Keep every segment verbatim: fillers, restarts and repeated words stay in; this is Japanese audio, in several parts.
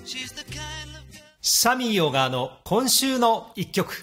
サミー小川の今週の一曲。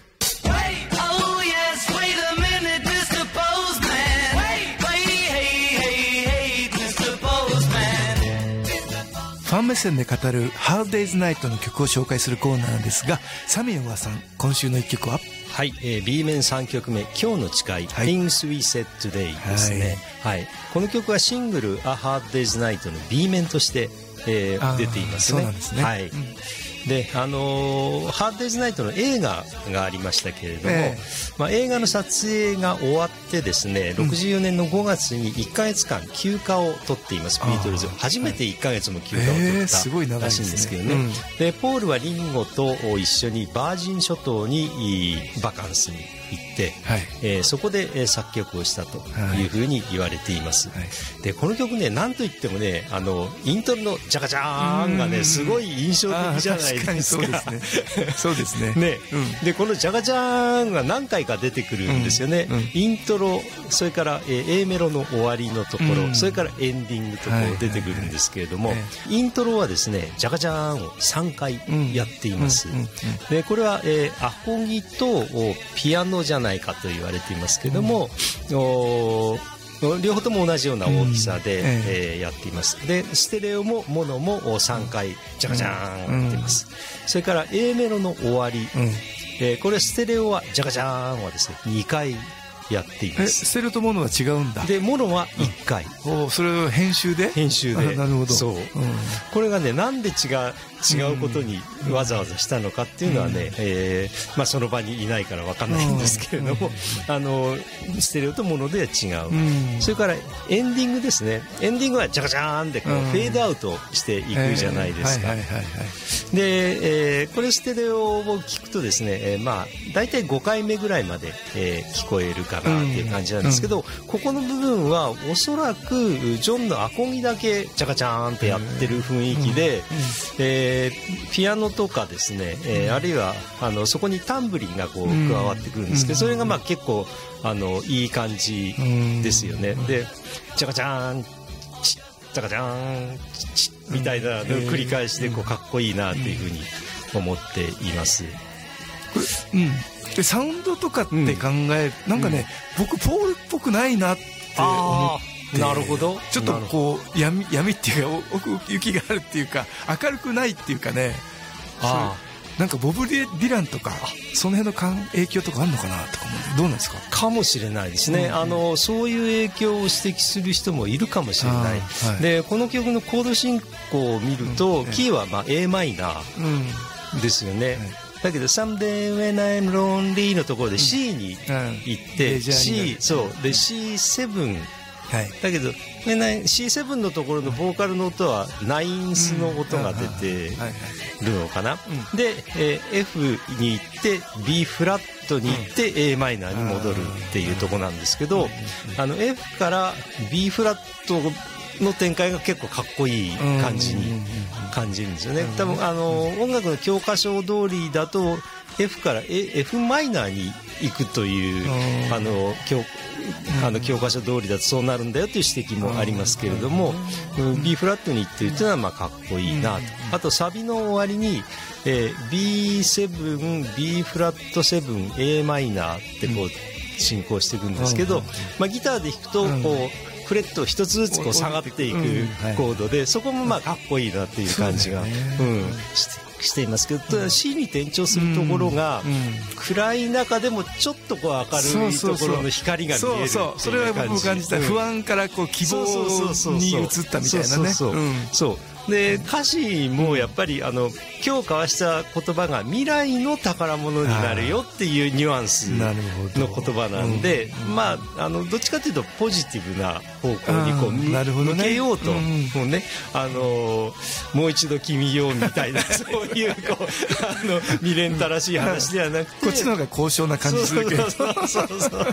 ファン目線で語るハードデイズナイトの曲を紹介するコーナーなんですが、サミー小川さん、今週の一曲は？ はい、えー、B 面さんきょくめ、今日の誓い、はい、Things We Said Today ですね、はいはい、この曲はシングル A Hard Day's Night の B 面として、えー、出ていますね。 そうなんですね、 はい、うん、であのー、ハードデイズナイトの映画がありましたけれども、えーまあ、映画の撮影が終わってですね、ろくじゅうよねんのごがつにいっかげつかん休暇を取っています。ビートルズ初めていっかげつも休暇を取ったらしいんですけどね、えーすごい長いですね、うん、でポールはリンゴと一緒にバージン諸島にバカンスに行って、はい、えー、そこで作曲をしたというふうに言われています、はいはい、でこの曲ね、なんといってもね、あのイントロのジャカジャーンがねすごい印象的じゃないですか。 そうですねそうですねね、うん、でこのジャカジャーンが何回か出てくるんですよね、うんうん、イントロ、それから、えー、A メロの終わりのところ、うん、それからエンディングとこう出てくるんですけれども、はいはいはい、イントロはですねジャカジャーンをさんかいやっています、うんうんうんうん、でこれは、えー、アコギとピアノじゃないかと言われていますけども、うん、お両方とも同じような大きさで、うん、えー、やっています。でステレオもモノもさんかいジャカジャーンやっています、うん、それから A メロの終わり、うん、えー、これステレオはジャカジャーンはですねにかいやっています。 えステレオとモノは違うんだ。 でモノはいっかい、うん、 おそれを編集で編集でなるほど。 そう、うん、これがねなんで違う違うことにわざわざしたのかっていうのはね、うん、えーまあ、その場にいないから分かんないんですけれども、うん、あのステレオとモノでは違う、うん、それからエンディングですね。エンディングはジャカジャーンでこうフェードアウトしていくじゃないですか。で、えー、これステレオを聞くとですね、えー、まあ大体ごかいめぐらいまで、えー、聞こえるかなっていう感じなんですけど、うん、ここの部分はおそらくジョンのアコギだけジャカジャーンってやってる雰囲気で、うん、えーえー、ピアノとかですね、えー、あるいはあのそこにタンブリンがこう加わってくるんですけど、それがまあ結構あのいい感じですよね。でジャカジャーンチッジャカジャーンチッみたいなのを繰り返しでこうかっこいいなっていうふうに思っています。 これ、うん、でサウンドとかって考え、うん、なんかね、うん、僕ポールっぽくないなって思って。 なるほど。 ちょっとこう闇、闇っていうか奥行きがあるっていうか明るくないっていうかね。ああ、なんかボブ・ディランとかその辺の影響とかあるのかなとか思う。どうなんですか。 かもしれないですね、うんうん、あのそういう影響を指摘する人もいるかもしれない、はい、でこの曲のコード進行を見ると、うん、キーはまあ A マイナーですよね、うん、だけど Someday when I'm lonely のところで C に行って、うんうん、C そうで シーセブン、はい、だけど シーセブン のところのボーカルの音はナインスの音が出てるのかな、うん、で、えー、F に行って B フラットに行って A マイナーに戻るっていうところなんですけど、あの F から B フラットの展開が結構かっこいい感じに感じるんですよね。多分あの音楽の教科書通りだと F から F マイナーに行くというあの教あの教科書通りだとそうなるんだよという指摘もありますけれども、B フラットに行っているというのはまあかっこいいなと。あとサビの終わりに、えー、ビーセブン、B フラットセブン、A マイナーってこう進行していくんですけど、まあ、ギターで弾くとこうフレット一つずつこう下がっていくコードで、そこもまあかっこいいなっていう感じが、うん、してしていますけど、 C に転調するところが暗い中でもちょっとこう明るいところの光が見えるっていう感じ。そうそう、それは僕も感じた。不安からこう希望に移ったみたいなね。そうで歌詞もやっぱりあの今日交わした言葉が未来の宝物になるよっていうニュアンスの言葉なんで、まああのどっちかというとポジティブな方向にこう向けようと、もうね、あのもう一度君よみたいなそういうこうあの未練たらしい話ではなくて、 こっちの方が高尚な感じするけど、 そうそうそうそう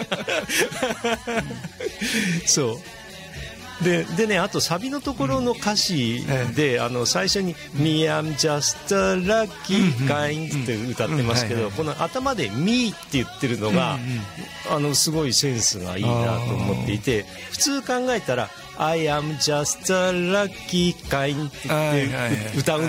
そうで, でね、あとサビのところの歌詞で、うん、あの最初に「Me I'm just a lucky kind」って歌ってますけど、この頭で「Me」って言ってるのが、うん、あのすごいセンスがいいなと思っていて、普通考えたら「I am just a lucky kind」って言って歌うん